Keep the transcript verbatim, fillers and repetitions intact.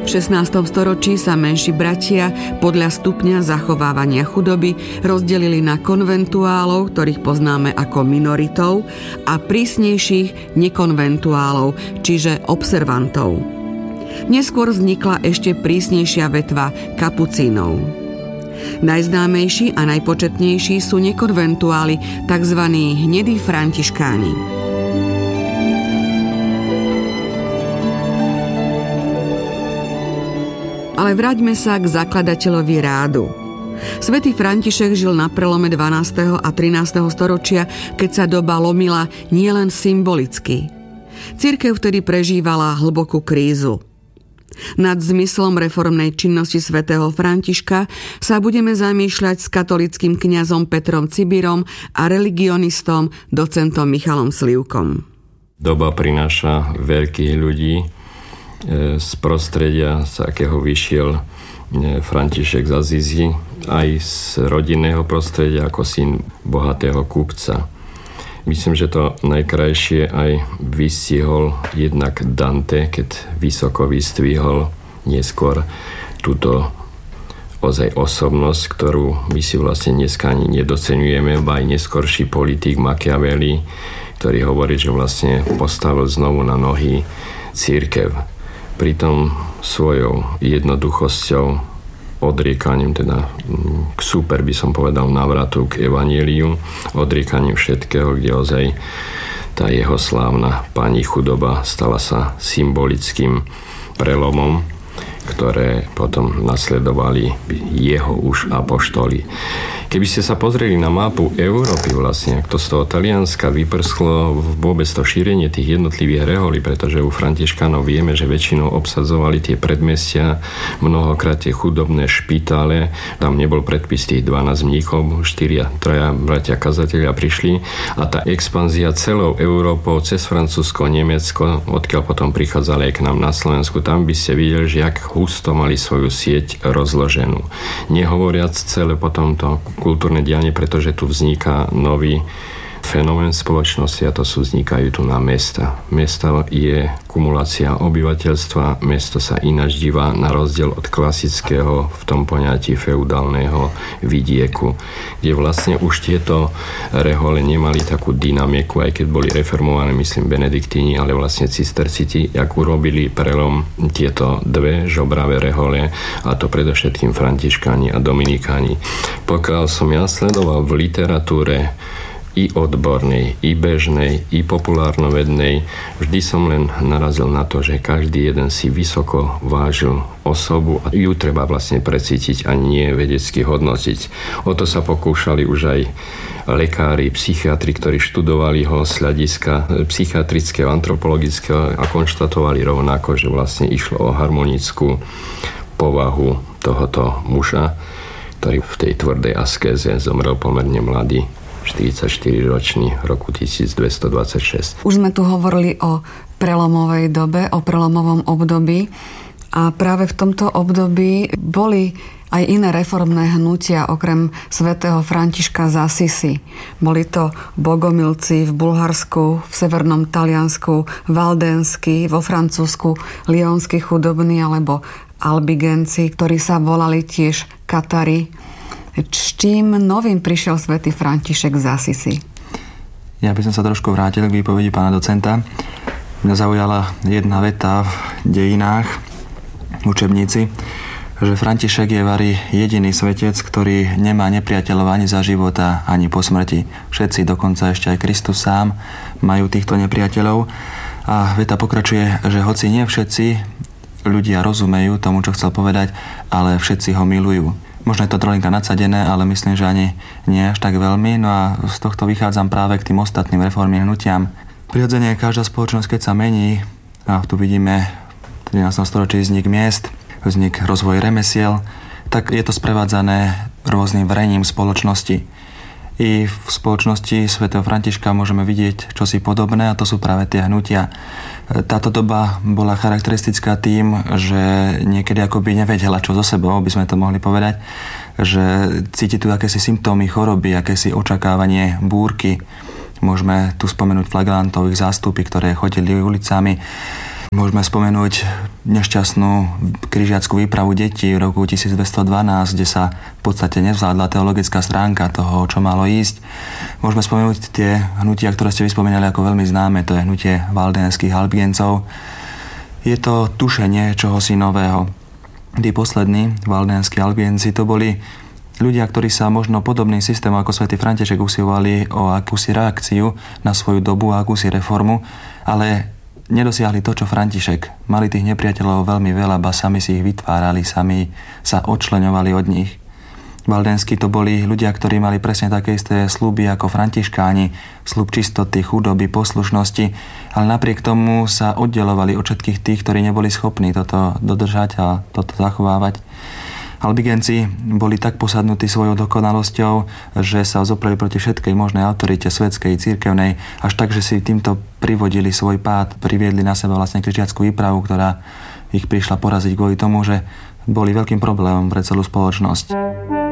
V šestnástom storočí sa menší bratia podľa stupňa zachovávania chudoby rozdelili na konventuálov, ktorých poznáme ako minoritov, a prísnejších nekonventuálov, čiže observantov. Neskôr vznikla ešte prísnejšia vetva kapucínov. Najznámejší a najpočetnejší sú nekonventuáli, tzv. Hnedí františkáni. Ale vráťme sa k zakladateľovi rádu. Svätý František žil na prelome dvanásteho a trinásteho storočia, keď sa doba lomila nielen symbolicky. Cirkev vtedy prežívala hlbokú krízu. Nad zmyslom reformnej činnosti svätého Františka sa budeme zamýšľať s katolickým kňazom Petrom Cibirom a religionistom docentom Michalom Slivkom. Doba prináša veľkých ľudí z prostredia, z akého vyšiel František z Azízy, aj z rodinného prostredia ako syn bohatého kupca. Myslím, že to najkrajšie aj vystihol jednak Dante, keď vysoko vystvihol neskôr túto ozaj osobnosť, ktorú my si vlastne dneska ani nedoceňujeme, ba aj neskorší politik Machiavelli, ktorý hovorí, že vlastne postavil znovu na nohy cirkev. Pritom svojou jednoduchosťou, odriekaním, teda k super by som povedal návratu k evanjeliu, odriekaním všetkého, kde ozaj tá jeho slávna pani chudoba stala sa symbolickým prelomom, ktoré potom nasledovali jeho už apoštoli. Keby ste sa pozreli na mapu Európy vlastne, ak to z toho Talianska vyprsklo vôbec to šírenie tých jednotlivých reholí, pretože u Františkanov vieme, že väčšinou obsadzovali tie predmestia, mnohokrát tie chudobné špitále, tam nebol predpis tých dvanásť mníchov, štyria, traja bratia kazatelia prišli a tá expanzia celou Európou cez Francúzsko, Nemecko, odkiaľ potom prichádzali aj k nám na Slovensku, tam by ste videli, že jak husto mali svoju sieť rozloženú. Nehovoriac celé potom to kultúrne dianie, pretože tu vzniká nový fenomén spoločnosti a to sú vznikajú tu na mesta. Mesta je kumulácia obyvateľstva, mesto sa ináč divá na rozdiel od klasického v tom poňatí feudálneho vidieku, kde vlastne už tieto rehole nemali takú dynamiku, aj keď boli reformované, myslím, benediktíni, ale vlastne cisterciti, jak urobili prelom tieto dve žobravé rehole, a to predovšetkým františkáni a dominikáni. Pokiaľ som ja sledoval v literatúre i odbornej, i bežnej, i populárnovednej, vždy som len narazil na to, že každý jeden si vysoko vážil osobu a ju treba vlastne precítiť a nie vedecky hodnotiť. O to sa pokúšali už aj lekári, psychiatri, ktorí študovali ho z hľadiska psychiatrického, antropologického a konštatovali rovnako, že vlastne išlo o harmonickú povahu tohoto muža, ktorý v tej tvrdej askéze zomrel pomerne mladý, štyridsaťštyriročný, roku tisícdvestodvadsaťšesť. Už sme tu hovorili o prelomovej dobe, o prelomovom období a práve v tomto období boli aj iné reformné hnutia okrem svätého Františka z Assisi. Boli to bogomilci v Bulharsku, v severnom Taliansku, valdensky, vo Francúzsku, lionsky chudobní alebo albigenci, ktorí sa volali tiež Katari. S čím novým prišiel svätý František z Assisi? Ja by som sa trošku vrátil k výpovedi pána docenta. Mňa zaujala jedna veta v dejinách, v učebnici, že František je vari jediný svetec, ktorý nemá nepriateľov ani za života, ani po smrti. Všetci, dokonca ešte aj Kristus sám, majú týchto nepriateľov. A veta pokračuje, že hoci nie všetci ľudia rozumejú tomu, čo chcel povedať, ale všetci ho milujú. Možno je to trolinka nadsadené, ale myslím, že ani nie až tak veľmi. No a z tohto vychádzam práve k tým ostatným reformným hnutiam. Prirodzene každá spoločnosť, keď sa mení, a tu vidíme v trinástom storočí vznik miest, vznik rozvoj remesiel, tak je to sprevádzané rôznym vrením spoločnosti. I v spoločnosti svätého Františka môžeme vidieť čosi podobné, a to sú práve tie hnutia. Táto doba bola charakteristická tým, že niekedy akoby nevedela, čo so sebou, by sme to mohli povedať, že cíti tu akési symptómy choroby, akési očakávanie búrky. Môžeme tu spomenúť flagellantov, ich zástupy, ktoré chodili ulicami. Môžeme spomenúť nešťastnú križiackú výpravu detí v roku tisícdvestodvanásť, kde sa v podstate nevzládla teologická stránka toho, čo malo ísť. Môžeme spomenúť tie hnutia, ktoré ste vyspomenali ako veľmi známe, to je hnutie valdenských albiencov. Je to tušenie čohosi nového. Tí poslední valdenskí albienci to boli ľudia, ktorí sa možno podobným systémom ako svätý František usilovali o akúsi reakciu na svoju dobu a akúsi reformu, ale nedosiahli to, čo František. Mali tých nepriateľov veľmi veľa, ba sami si ich vytvárali, sami sa odčleňovali od nich. Valdenskí to boli ľudia, ktorí mali presne také isté sľuby ako františkáni, sľub čistoty, chudoby, poslušnosti, ale napriek tomu sa oddelovali od všetkých tých, ktorí neboli schopní toto dodržať a toto zachovávať. Albigenci boli tak posadnutí svojou dokonalosťou, že sa zopreli proti všetkej možnej autorite svetskej, cirkevnej, až tak, že si týmto privodili svoj pád, priviedli na seba vlastne križiackú výpravu, ktorá ich prišla poraziť kvôli tomu, že boli veľkým problémom pre celú spoločnosť.